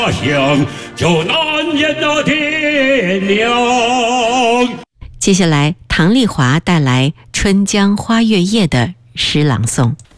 想就难言的天亮。 接下来，唐丽华带来《春江花月夜》的诗朗诵。